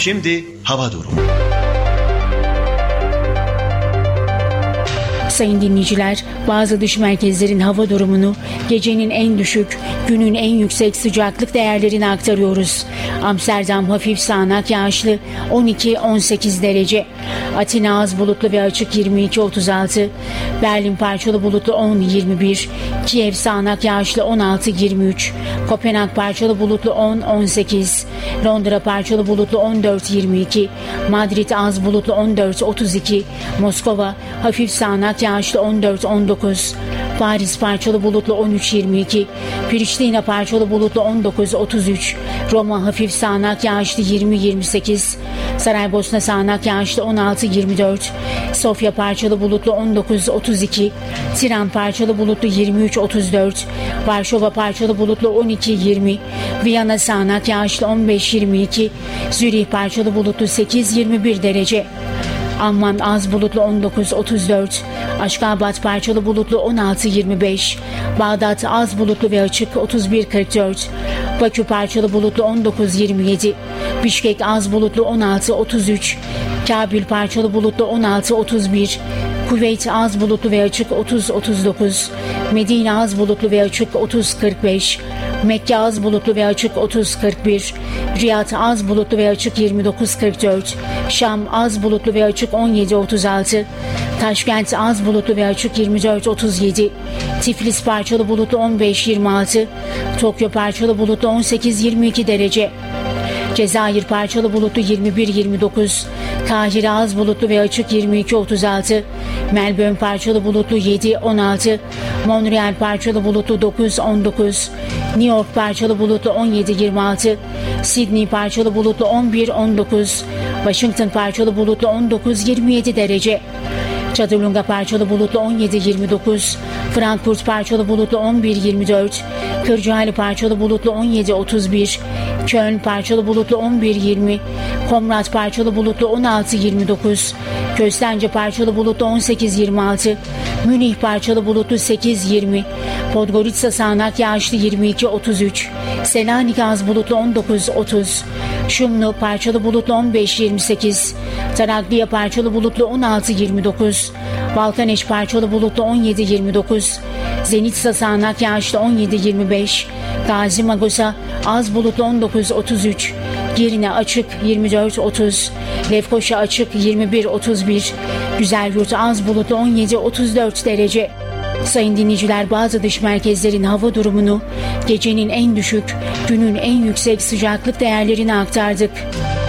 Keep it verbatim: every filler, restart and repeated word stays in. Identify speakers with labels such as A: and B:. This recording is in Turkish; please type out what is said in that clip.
A: Şimdi hava durumu.
B: Sayın dinleyiciler, bazı dış merkezlerin hava durumunu, gecenin en düşük, günün en yüksek sıcaklık değerlerini aktarıyoruz. Amsterdam hafif sağanak yağışlı on iki on sekiz derece. Atina az bulutlu ve açık yirmi iki otuz altı. Berlin parçalı bulutlu on yirmi bir. Kiev sağanak yağışlı on altı yirmi üç. Kopenhag parçalı bulutlu on on sekiz. Londra parçalı bulutlu on dört yirmi iki. Madrid az bulutlu on dört otuz iki. Moskova hafif sağanak yağışlı on dört on dokuz. Paris parçalı bulutlu on üç yirmi iki. Priştina parçalı bulutlu on dokuz otuz üç. Roma hafif sağanak yağışlı yirmi yirmi sekiz. Saraybosna sağanak yağışlı on altı yirmi dört. Sofya parçalı bulutlu on dokuz otuz iki. Tiran parçalı bulutlu yirmi üç otuz dört. Varşova parçalı bulutlu on iki yirmi. Viyana sağanak yağışlı on beş yirmi iki. Zürih parçalı bulutlu sekiz yirmi bir derece. Amman az bulutlu on dokuz otuz dört. Aşkabat parçalı bulutlu on altı yirmi beş. Bağdat az bulutlu ve açık otuz bir kırk dört. Bakü parçalı bulutlu on dokuz yirmi yedi. Bişkek az bulutlu on altı otuz üç. Kabil parçalı bulutlu on altı otuz bir. Kuveyt az bulutlu ve açık otuz otuz dokuz. Medine az bulutlu ve açık otuz kırk beş. Mekke az bulutlu ve açık otuz kırk bir. Riyad az bulutlu ve açık yirmi dokuz kırk dört. Şam az bulutlu ve açık on yedi otuz altı. Taşkent az bulutlu ve açık yirmi dört otuz yedi. Tiflis parçalı bulutlu on beş yirmi altı. Tokyo parçalı bulutlu on sekiz yirmi iki derece. Cezayir parçalı bulutlu yirmi bir yirmi dokuz. Kahire az bulutlu ve açık yirmi iki otuz altı. Melbourne parçalı bulutlu yedi on altı. Montreal parçalı bulutlu dokuz on dokuz. New York parçalı bulutlu on yedi yirmi altı. Sydney parçalı bulutlu on bir on dokuz. Washington parçalı bulutlu on dokuz yirmi yedi derece. Çadırlunga parçalı bulutlu on yedi yirmi dokuz. Frankfurt parçalı bulutlu on bir yirmi dört. Kırcaali parçalı bulutlu on yedi otuz bir. Köln parçalı bulutlu on bir yirmi. Komrat parçalı bulutlu on altı yirmi dokuz. Köstence parçalı bulutlu on sekiz yirmi altı. Münih parçalı bulutlu sekiz yirmi. Podgorica sağanak yağışlı yirmi iki otuz üç. Selanik az bulutlu on dokuz otuz. Şumlu parçalı bulutlu on beş yirmi sekiz. Tarakliya parçalı bulutlu on altı yirmi dokuz. Balkaneş parçalı bulutlu on yedi yirmi dokuz. Zenitsa sağanak yağışlı on yedi yirmi beş. Gazi Magosa az bulutlu on dokuz otuz üç. Girne açık yirmi dört otuz. Lefkoşa açık yirmi bir otuz bir. Güzelyurt az bulutlu on yedi otuz dört derece. Sayın dinleyiciler, bazı dış merkezlerin hava durumunu, gecenin en düşük, günün en yüksek sıcaklık değerlerini aktardık.